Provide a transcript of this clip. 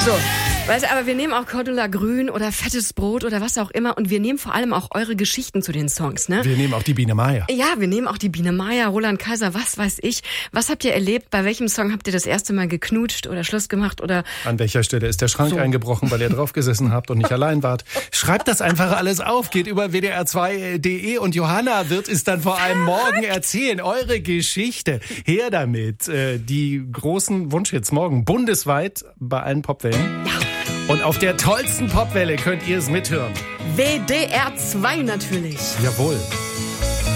So. Weißt du, aber wir nehmen auch Cordula Grün oder Fettes Brot oder was auch immer und wir nehmen vor allem auch eure Geschichten zu den Songs, ne? Wir nehmen auch die Biene Meier. Ja, wir nehmen auch die Biene Meier, Roland Kaiser, was weiß ich. Was habt ihr erlebt? Bei welchem Song habt ihr das erste Mal geknutscht oder Schluss gemacht oder? An welcher Stelle ist der Schrank eingebrochen, weil ihr drauf gesessen habt und nicht allein wart? Schreibt das einfach alles auf, geht über wdr2.de und Johanna wird es dann vor allem morgen erzählen. Eure Geschichte. Her damit. Die großen Wunschhits morgen bundesweit bei allen Popwellen. Ja. Und auf der tollsten Popwelle könnt ihr es mithören. WDR 2 natürlich. Jawohl.